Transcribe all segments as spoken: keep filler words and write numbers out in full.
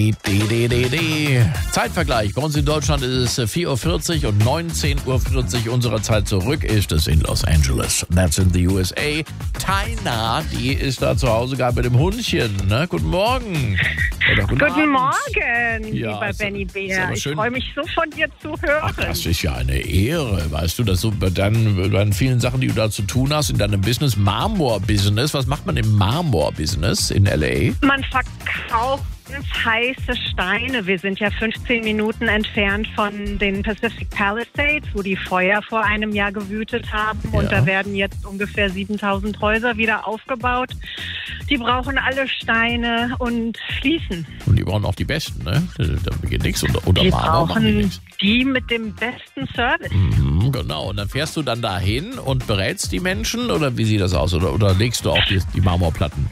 Die, die, die, die. Zeitvergleich. Bei uns in Deutschland ist es vier Uhr vierzig und neunzehn Uhr vierzig unserer Zeit zurück ist es in Los Angeles. That's in the U S A. Taina, die ist da zu Hause gerade mit dem Hundchen. Ne? Guten Morgen. Oder guten Guten Abend. Morgen, Ja, lieber ist- Benny ist Bär. aber Ich schön. freue mich so von dir zu hören. Ach, das ist ja eine Ehre, weißt du, dass du bei deinen, bei deinen vielen Sachen, die du da zu tun hast, in deinem Business, Marmor-Business, was macht man im Marmor-Business in L A? Man verkauft heiße Steine. Wir sind ja fünfzehn Minuten entfernt von den Pacific Palisades, wo die Feuer vor einem Jahr gewütet haben. Ja. Und da werden jetzt ungefähr siebentausend Häuser wieder aufgebaut. Die brauchen alle Steine und Fliesen. Und die brauchen auch die besten, ne? Da geht nichts unter, unter Die Marmor, machen die brauchen nichts. die mit dem besten Service. Mhm, genau, und dann fährst du dann dahin und berätst die Menschen oder wie sieht das aus? Oder, oder legst du auch die, die Marmorplatten?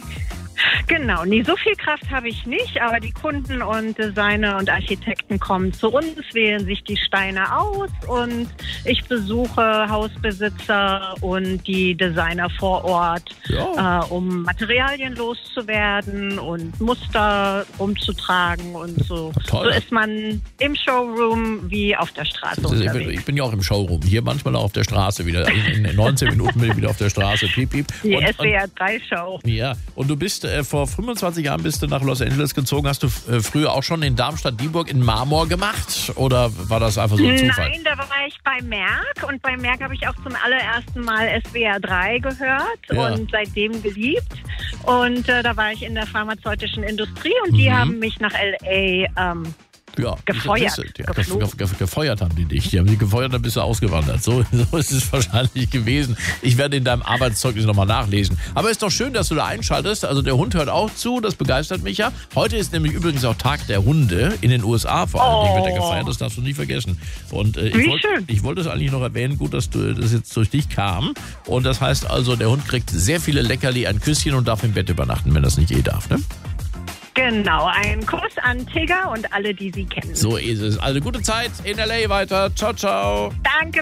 Genau, nee, so viel Kraft habe ich nicht, aber die Kunden und Designer und Architekten kommen zu uns, wählen sich die Steine aus und ich besuche Hausbesitzer und die Designer vor Ort, Ja. äh, um Materialien loszuwerden und Muster umzutragen und so. Toll. So ist man im Showroom wie auf der Straße Das ist, unterwegs. ich bin ja auch im Showroom, hier manchmal auch auf der Straße wieder. In, in neunzehn Minuten bin ich wieder auf der Straße. Piep, piep. Die Und- S W R drei Show. Ja, und du bist äh, vor fünfundzwanzig Jahren bist du nach Los Angeles gezogen. Hast du äh, früher auch schon in Darmstadt-Dieburg in Marmor gemacht? Oder war das einfach so ein Zufall? Nein, da war ich bei Merck und bei Merck habe ich auch zum allerersten Mal S W R drei gehört Ja. und seitdem geliebt. Und äh, da war ich in der pharmazeutischen Industrie und die Mhm. haben mich nach L A ähm, Ja, Gefeuert, diese Adresse. Ja, gef geflogen. gef gef gefeuert haben die dich. Die haben dich gefeuert, dann bist du ausgewandert. So, so ist es wahrscheinlich gewesen. Ich werde in deinem Arbeitszeugnis nochmal nachlesen. Aber ist doch schön, dass du da einschaltest. Also der Hund hört auch zu, das begeistert mich ja. Heute ist nämlich übrigens auch Tag der Hunde in den U S A vor allem. Oh. Wird der gefeiert, das darfst du nie vergessen. Und äh, ich Wie wollte schön. ich wollte es eigentlich noch erwähnen, gut, dass du das jetzt durch dich kam. Und das heißt also, der Hund kriegt sehr viele Leckerli, ein Küsschen und darf im Bett übernachten, wenn das nicht eh darf, ne? genau, ein Kuss an Tigger und alle, die sie kennen. So ist es. Also gute Zeit in L A weiter. Ciao, ciao. Danke.